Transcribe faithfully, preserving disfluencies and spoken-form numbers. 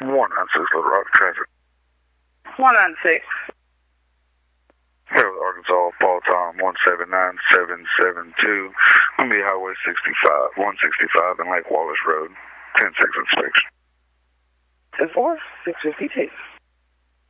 one nine six Little Rock traffic. one nine six. Here with Arkansas, Paul Tom, one seven nine seven seven two. Gonna be Highway sixty-five, one sixty-five and Lake Wallace Road. ten six inspection. ten four, six fifty-two.